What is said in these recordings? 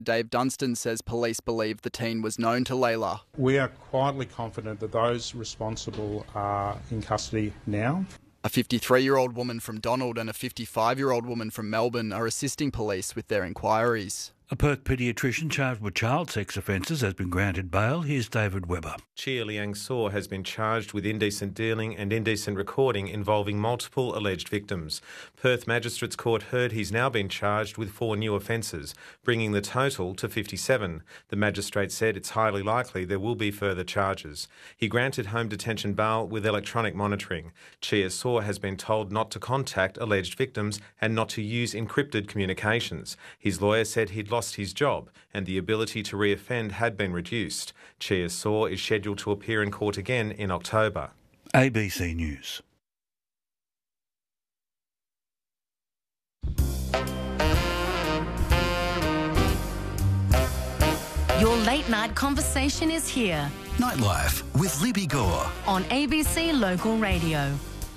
Dave Dunstan says police believe the teen was known to Layla. We are quietly confident that those responsible are in custody now. A 53-year-old woman from Donald and a 55-year-old woman from Melbourne are assisting police with their inquiries. A Perth paediatrician charged with child sex offences has been granted bail. Here's David Webber. Chia Liang Saw has been charged with indecent dealing and indecent recording involving multiple alleged victims. Perth Magistrates Court heard he's now been charged with 4 new offences, bringing the total to 57. The magistrate said it's highly likely there will be further charges. He granted home detention bail with electronic monitoring. Chia Saw has been told not to contact alleged victims and not to use encrypted communications. His lawyer said he'd lost his job and the ability to reoffend had been reduced. Chia Saw is scheduled to appear in court again in October. ABC News. Your late night conversation is here. Nightlife with Libby Gore. On ABC Local Radio.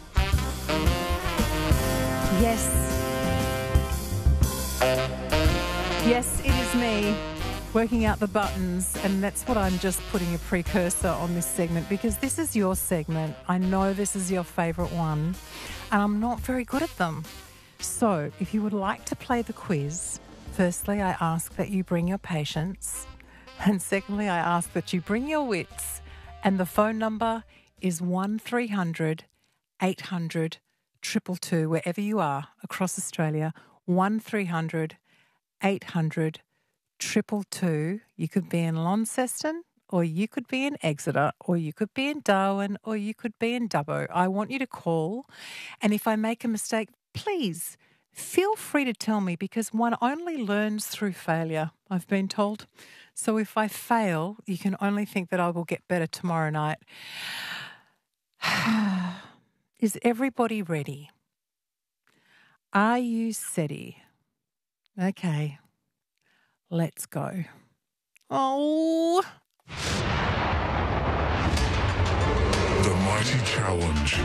Yes, it is me working out the buttons, and that's what I'm just putting a precursor on this segment because this is your segment. I know this is your favourite one, and I'm not very good at them. So if you would like to play the quiz, firstly, I ask that you bring your patience, and secondly, I ask that you bring your wits, and the phone number is 1300 800 222, wherever you are across Australia, 1300 800 222. You could be in Launceston, or you could be in Exeter, or you could be in Darwin, or you could be in Dubbo. I want you to call, and if I make a mistake, please feel free to tell me because one only learns through failure, I've been told. So if I fail, you can only think that I will get better tomorrow night. Is everybody ready? Are you steady? Okay, let's go. Oh. The Mighty Challenge.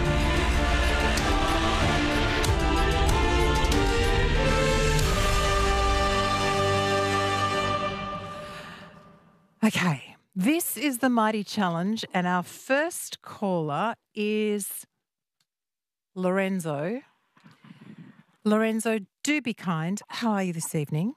Okay, this is the Mighty Challenge, and our first caller is Lorenzo. Lorenzo, do be kind. How are you this evening?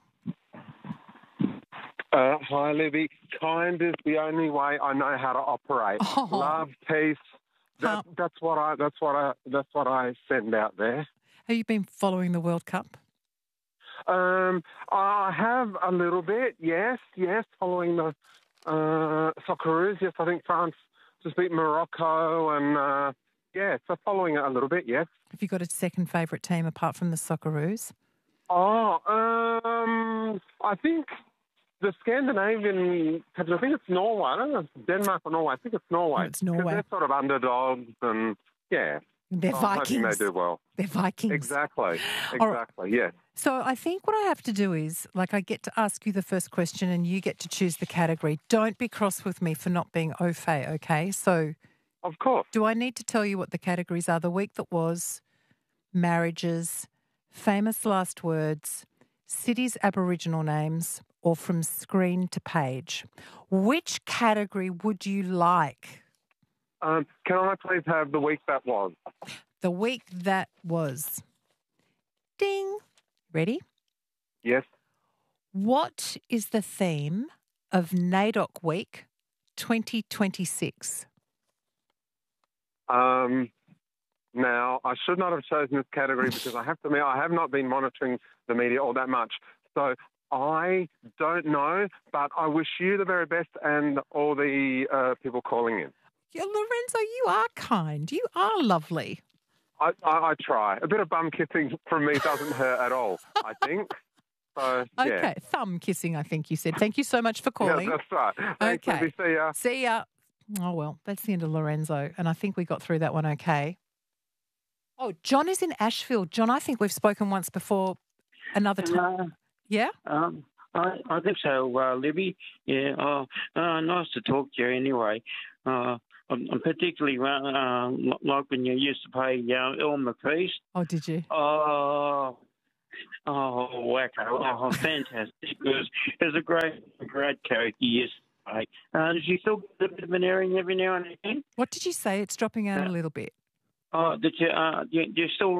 Hi, Libby. Kind is the only way I know how to operate. Oh. Love, peace. That's what I send out there. Have you been following the World Cup? I have a little bit. Yes. Following the Socceroos. Yes, I think France just beat Morocco, and so following it a little bit. Yes. Have you got a second favourite team apart from the Socceroos? I think the Scandinavian countries, I think it's Norway. I don't know if it's Denmark or Norway. I think it's Norway. Oh, it's Norway. They're sort of underdogs and, yeah. They're Vikings. I think they do well. They're Vikings. Exactly, Right. yeah. So I think what I have to do is, I get to ask you the first question and you get to choose the category. Don't be cross with me for not being au fait, okay? So... Of course. Do I need to tell you what the categories are? The week that was, marriages, famous last words, cities' Aboriginal names, or from screen to page. Which category would you like? Can I please have the week that was? The week that was. Ding. Ready? Yes. What is the theme of NAIDOC Week 2026? Now, I should not have chosen this category because I have to admit I have not been monitoring the media all that much. So I don't know, but I wish you the very best and all the people calling in. Yeah, Lorenzo, you are kind. You are lovely. I try. A bit of bum kissing from me doesn't hurt at all, I think. So, yeah. Okay, thumb kissing, I think you said. Thank you so much for calling. Yeah, that's right. Thanks, okay. Libby. See ya. See ya. Oh, well, that's the end of Lorenzo, and I think we got through that one okay. Oh, John is in Ashfield. John, I think we've spoken once before another time. Yeah? I think so, Libby. Yeah. Nice to talk to you anyway. I'm particularly like when you used to play Elle McFeast. Oh, did you? Oh, Oh, wacko. Oh, fantastic. It was a great character yesterday. Does she still get a bit of an airing every now and again? What did you say? It's dropping out a little bit. Oh, do you still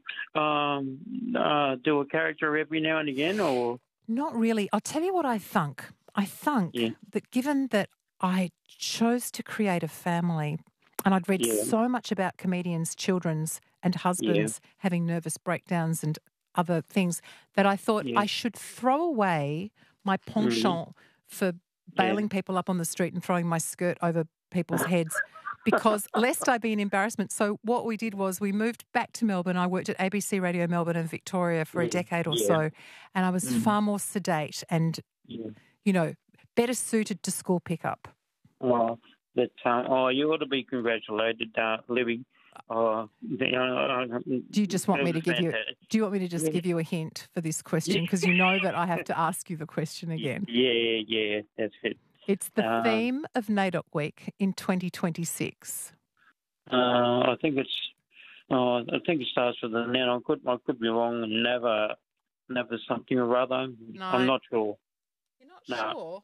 do a character every now and again, or? Not really. I'll tell you what I thunk. I thunk that given that I chose to create a family and I'd read so much about comedians' children's and husbands having nervous breakdowns and other things that I thought I should throw away my penchant for bailing people up on the street and throwing my skirt over people's heads because lest I be an embarrassment. So what we did was we moved back to Melbourne. I worked at ABC Radio Melbourne and Victoria for a decade or so, and I was far more sedate and, you know, better suited to school pickup. Oh, you ought to be congratulated, Libby. Do you just want me to give you? Do you want me to just give you a hint for this question? Because you know that I have to ask you the question again. Yeah, that's it. It's the theme of NAIDOC Week in 2026. I think it starts with an N. I could be wrong. Never something or other. No. I'm not sure. You're not sure?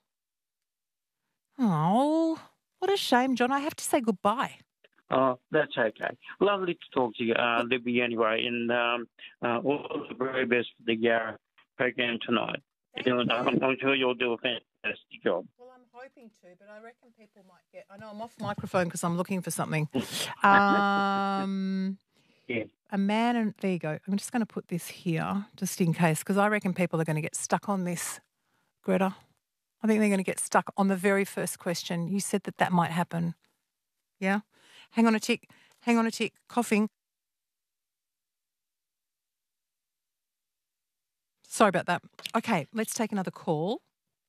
Oh, what a shame, John. I have to say goodbye. Oh, that's okay. Lovely to talk to you, Libby, anyway, and all the very best for the program tonight. I'm sure you'll do a fantastic job. Well, I'm hoping to, but I reckon people might get... I know I'm off microphone because I'm looking for something. A man and... There you go. I'm just going to put this here just in case because I reckon people are going to get stuck on this, Greta. I think they're going to get stuck on the very first question. You said that might happen. Yeah? Hang on a tick. Coughing. Sorry about that. Okay, let's take another call.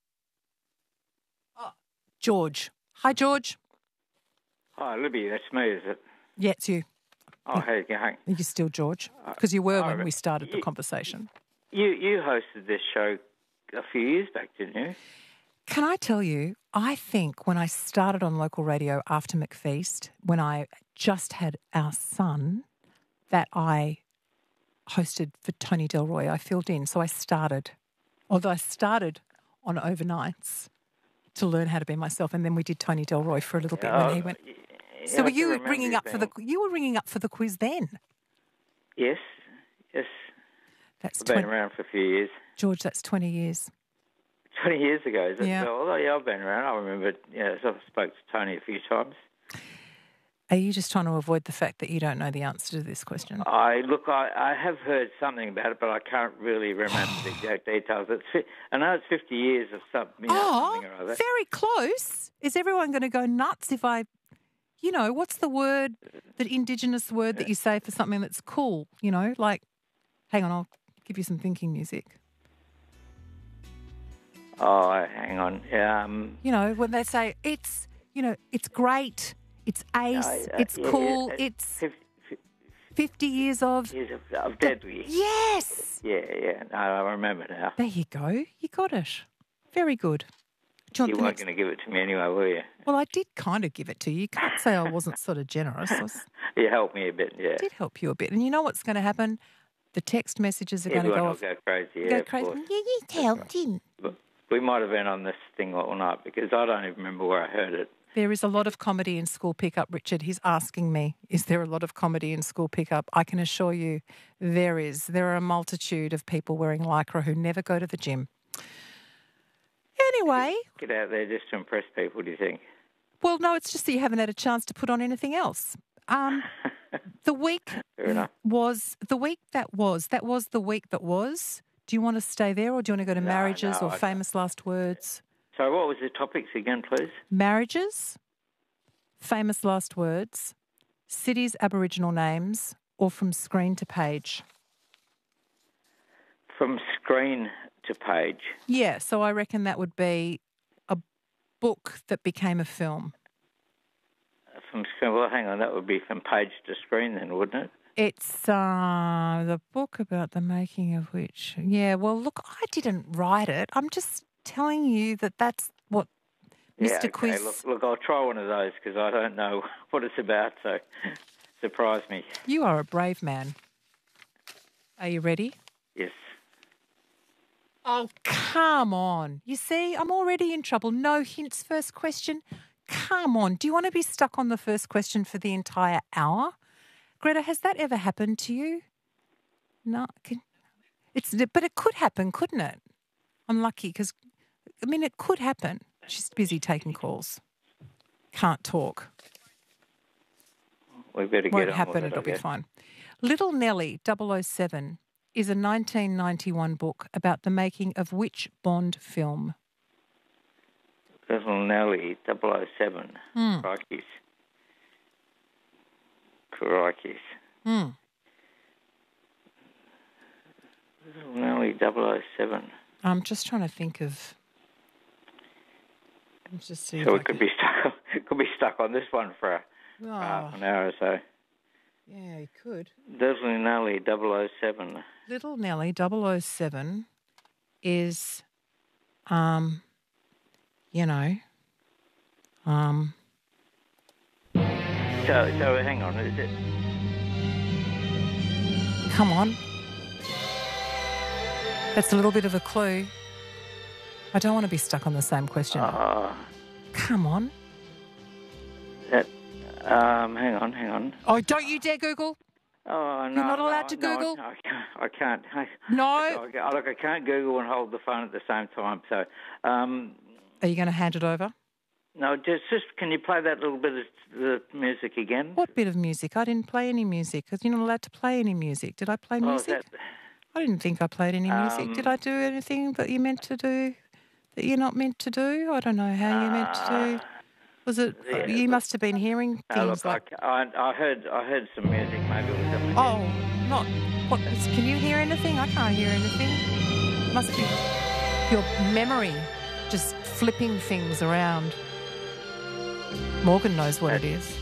Oh, George. Hi, George. Hi, Libby. That's me, is it? Yeah, it's you. Oh, how you going? You're still George? Because you were when we started the conversation. You hosted this show a few years back, didn't you? Can I tell you, I think when I started on local radio after McFeast, when I just had our son, that I hosted for Tony Delroy. I filled in. So I started on overnights to learn how to be myself, and then we did Tony Delroy for a little bit when he went. So were you ringing up for the quiz then? Yes. I've been around for a few years. George, that's 20 years. 20 years ago, is it? Yeah. Although, I've been around. I remember, I spoke to Tony a few times. Are you just trying to avoid the fact that you don't know the answer to this question? I have heard something about it, but I can't really remember the exact details. I know it's 50 years of something or other. Very close. Is everyone going to go nuts if I... You know, what's the word, the Indigenous word that you say for something that's cool? You know, like, hang on, I'll give you some thinking music. Oh, hang on. You know, when they say it's great, it's ace, it's cool, it's 50 years of deadly. Yes. Yeah. No, I remember now. There you go. You got it. Very good. You weren't going to give it to me anyway, were you? Well, I did kind of give it to you. You can't say I wasn't sort of generous. You helped me a bit, yeah. I did help you a bit. And you know what's going to happen? The text messages are going to go off. Everyone will go crazy, Go crazy. Yeah, you helped him. We might have been on this thing all night because I don't even remember where I heard it. There is a lot of comedy in school pickup, Richard. He's asking me, is there a lot of comedy in school pickup? I can assure you there is. There are a multitude of people wearing Lycra who never go to the gym. Anyway. Get out there just to impress people, do you think? Well, no, it's just that you haven't had a chance to put on anything else. The week was the week that was. That was the week that was. Do you want to stay there or do you want to go to marriages or famous last words? So what was the topics again, please? Marriages, famous last words, cities, Aboriginal names, or from screen to page? From screen to page. Yeah, so I reckon that would be a book that became a film. From screen, well, hang on, that would be from page to screen then, wouldn't it? It's the book about the making of which... Yeah, well, look, I didn't write it. I'm just telling you that's what Mr. Quiz... Look, I'll try one of those because I don't know what it's about, so surprise me. You are a brave man. Are you ready? Yes. Oh, come on. You see, I'm already in trouble. No hints, first question. Come on. Do you want to be stuck on the first question for the entire hour? Greta, has that ever happened to you? No. But it could happen, couldn't it? I'm lucky because, it could happen. She's busy taking calls. Can't talk. We better get Won't on happen, with it, it'll I be guess. fine. Little Nelly 007 is a 1991 book about the making of which Bond film? Little Nelly 007. Crikey's. Little Nelly 007. I'm just trying to think of... Let's just see. So we could be stuck on this one for half an hour or so. Yeah, you could. Little Nelly 007. Little Nelly 007 is, So hang on, is it? Come on. That's a little bit of a clue. I don't want to be stuck on the same question. Come on. Hang on. Oh, don't you dare Google. Oh, no. You're not allowed to Google? No, I can't. No. Look, I can't Google and hold the phone at the same time. So, Are you going to hand it over? no, just can you play that little bit of the music again? What bit of music? I didn't play any music because you're not allowed to play any music. Did I play music? I didn't think I played any music. Did I do anything that you meant to do that you're not meant to do? I don't know how you meant to do. Was it? Yeah, you must have been hearing things like. I heard some music. Maybe it was up again. Oh, not. What? Can you hear anything? I can't hear anything. It must be your memory just flipping things around. Morgan knows what it is.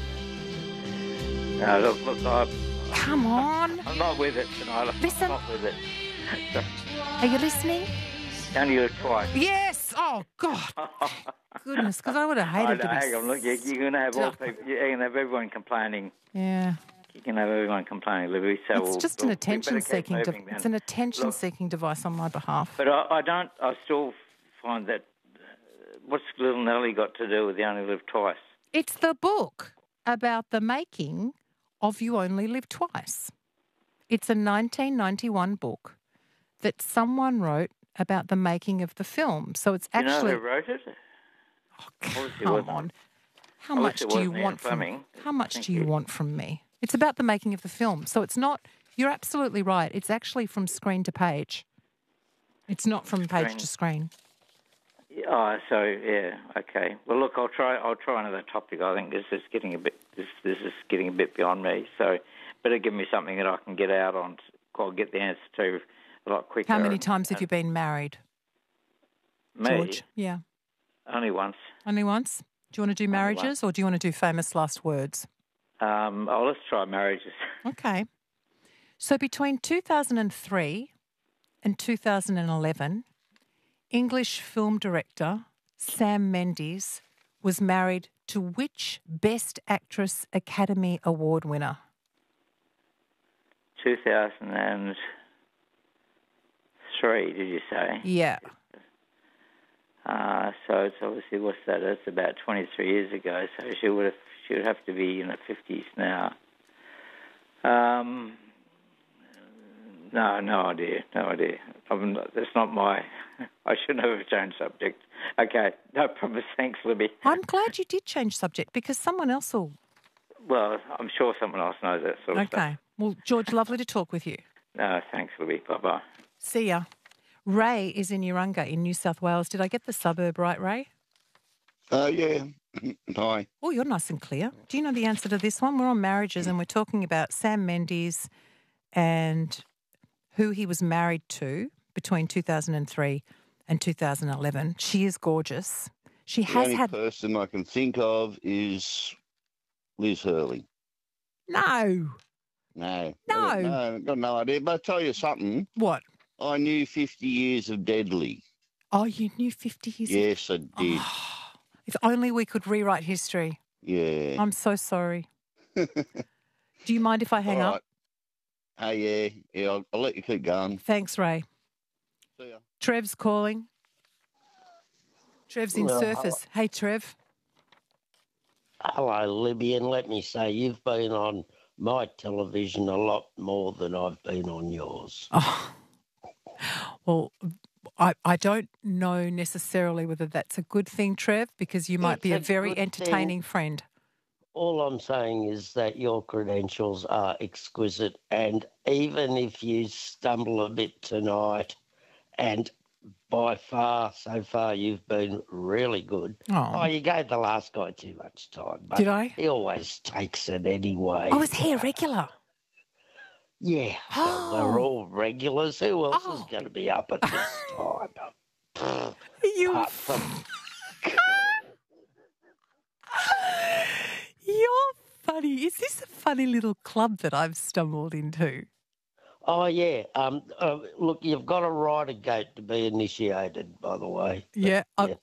No, look. Come on. I'm not with it tonight. Listen. I'm not with it. Are you listening? Only heard twice. Yes. Oh God. Goodness, because I would have hated to be. Hang on, look, you're going to have all people. You're going to have everyone complaining. Yeah. You can have everyone complaining, Libby. So It's just an attention-seeking. It's an attention-seeking device on my behalf. But I still find that. What's Little Nelly got to do with You Only Live Twice? It's the book about the making of You Only Live Twice. It's a 1991 book that someone wrote about the making of the film. So it's actually. You know who wrote it? Oh, come on. How much do you want from me? How much do you want from me? It's about the making of the film. So it's not. You're absolutely right. It's actually from screen to page. It's not from page to screen. Oh, so yeah, okay. Well, look, I'll try another topic. I think this is getting a bit beyond me. So, better give me something that I can get out on. I'll get the answer to a lot quicker. How many times have you been married? Me? George? Yeah. Only once. Only once? Do you want to do marriages or do you want to do famous last words? Let's try marriages. Okay. So between 2003 and 2011, English film director Sam Mendes was married to which Best Actress Academy Award winner? 2003, did you say? Yeah. So it's obviously, what's that? That's about 23 years ago. So she would have to be in her 50s now. No idea. That's not my. I shouldn't have changed subject. Okay, no problem. Thanks, Libby. I'm glad you did change subject because someone else will. Well, I'm sure someone else knows that sort of stuff. Okay. Well, George, lovely to talk with you. No, thanks, Libby. Bye-bye. See ya. Ray is in Urunga in New South Wales. Did I get the suburb right, Ray? Yeah. Hi. Oh, you're nice and clear. Do you know the answer to this one? We're on marriages and we're talking about Sam Mendes and who he was married to between 2003 and 2011. She is gorgeous. She has had... The only person I can think of is Liz Hurley. No. I've got no idea. But I'll tell you something. What? I knew 50 years of Deadly. Oh, you knew 50 years? Yes, I did. Oh, if only we could rewrite history. Yeah. I'm so sorry. Do you mind if I hang up? Hey, yeah. I'll let you keep going. Thanks, Ray. See ya. Trev's calling. Trev's in Surfers. Hey, Trev. Hello, Libby, and let me say you've been on my television a lot more than I've been on yours. Oh. Well, I don't know necessarily whether that's a good thing, Trev, because you might be a very entertaining friend. All I'm saying is that your credentials are exquisite, and even if you stumble a bit tonight, and by far, so far, you've been really good. Oh, you gave the last guy too much time. But did I? He always takes it anyway. Oh, is he a regular? Yeah. Well, they're all regulars. Who else is going to be up at this time? You're funny. Is this a funny little club that I've stumbled into? Oh, yeah. Look, you've got to ride a gate to be initiated, by the way. Yeah.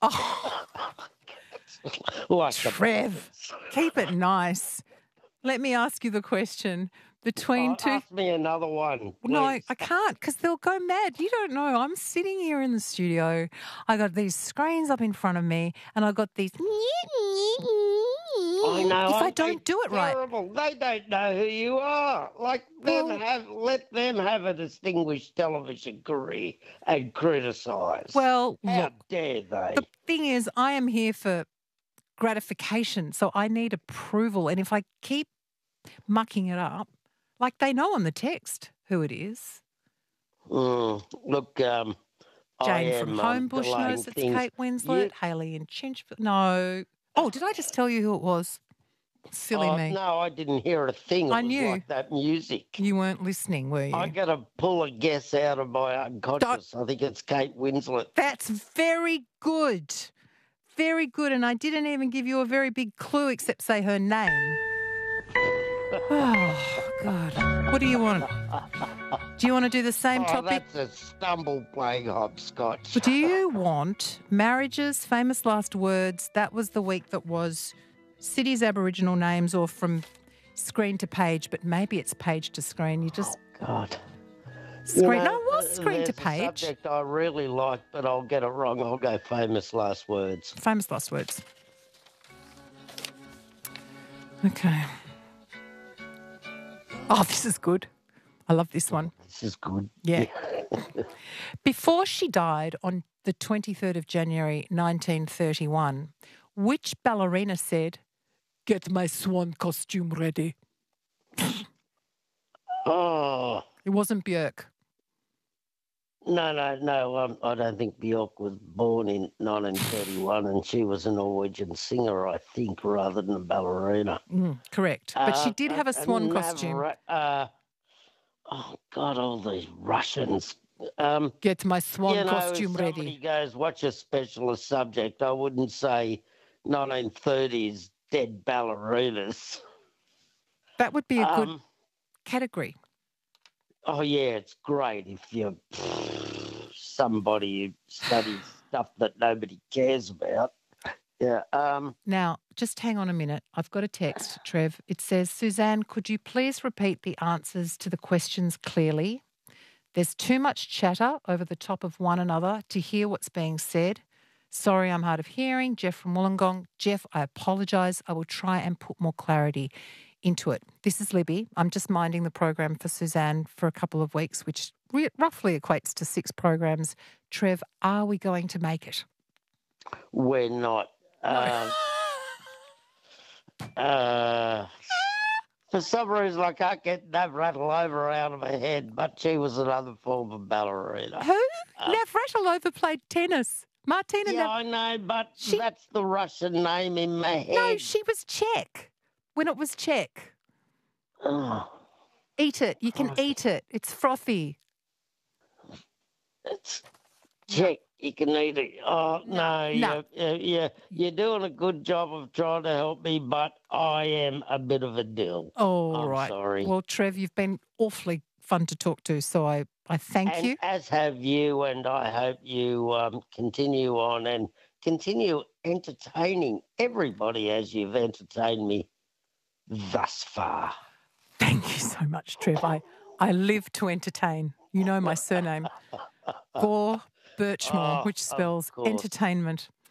Like Trev, keep it nice. Let me ask you the question. Between two... Ask me another one, please. No, I can't because they'll go mad. You don't know. I'm sitting here in the studio. I got these screens up in front of me and I got these... I know. If I don't do it right. They don't know who you are. Let them have a distinguished television career and criticise. Well, how look, dare they? The thing is, I am here for gratification, so I need approval. And if I keep mucking it up, like they know on the text who it is. Look, Jane from Homebush knows it's Kate Winslet, Hayley and Chinchfield. No. Oh, did I just tell you who it was? Silly me. No, I didn't hear a thing. It I was knew. like that music. You weren't listening, were you? I got to pull a guess out of my unconscious. I think it's Kate Winslet. That's very good. Very good. And I didn't even give you a very big clue except say her name. Oh, God. What do you want? Do you want to do the same topic? That's a stumble playing hopscotch. Do you want marriages, famous last words? That was the week that was cities, Aboriginal names, or from screen to page, but maybe it's page to screen. You just... Oh, God. Screen. No, it was screen to page. A subject I really like, but I'll get it wrong. I'll go famous last words. Famous last words. Okay. Oh, this is good. I love this one. This is good. Yeah. Before she died on the 23rd of January 1931, which ballerina said, "Get my swan costume ready"? Oh. It wasn't Björk. No. I don't think Björk was born in 1931, and she was a Norwegian singer, I think, rather than a ballerina. Correct. But she did have a swan costume. Oh, God, all these Russians. Get my swan costume if somebody goes, what's your specialist subject? I wouldn't say 1930s dead ballerinas. That would be a good category. Oh, yeah, it's great if you're somebody who studies stuff that nobody cares about. Yeah. Now, just hang on a minute. I've got a text, Trev. It says, Suzanne, could you please repeat the answers to the questions clearly? There's too much chatter over the top of one another to hear what's being said. Sorry, I'm hard of hearing. Jeff from Wollongong. Jeff, I apologise. I will try and put more clarity into it. This is Libby. I'm just minding the program for Suzanne for a couple of weeks, which roughly equates to 6 programs. Trev, are we going to make it? We're not. For some reason, I can't get Navratilova out of my head, but she was another form of ballerina. Who? Navratilova played tennis. Martina. Yeah, I know, but that's the Russian name in my head. No, she was Czech when it was Czech. Oh. Eat it. You can eat it. It's frothy. It's Czech. You can eat it. Oh, no. You're doing a good job of trying to help me, but I am a bit of a dill. Oh, I'm sorry. Well, Trev, you've been awfully fun to talk to, so I thank you. As have you, and I hope you continue on and continue entertaining everybody as you've entertained me thus far. Thank you so much, Trev. I live to entertain. You know my surname. Gore Birchmore, Oh, which of spells course. entertainment.